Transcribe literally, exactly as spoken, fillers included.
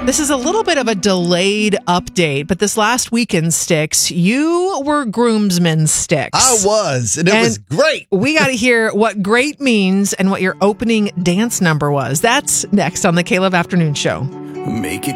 This is a little bit of a delayed update, but this last weekend, Sticks, you were groomsman, Sticks. I was, and it And was great. We got to hear what great means and what your opening dance number was. That's next on the Caleb Afternoon Show. Make it